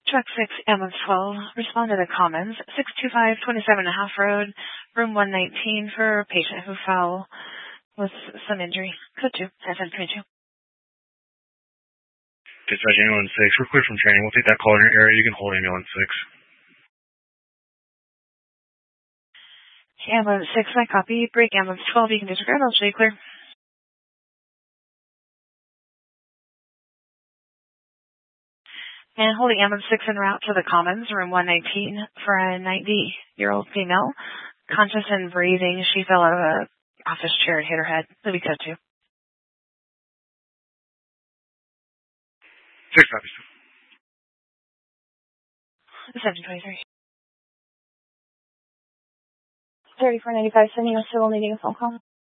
Truck 6, ambulance 12, respond to the Commons, 625 27.5 Road, room 119 for a patient who fell with some injury. Code 2, SM22. Dispatch ambulance 6, we're clear from training. We'll take that call in your area. You can hold ambulance 6. Ambulance 6, I copy. Break ambulance 12, you can disregard. I'll show you clear. And holding ambulance 6 en route to the Commons, room 119, for a 90-year-old female. Conscious and breathing. She fell out of an office chair and hit her head. Movie code 2. 6 copies. 723. 3495, sending a civil needing a phone call.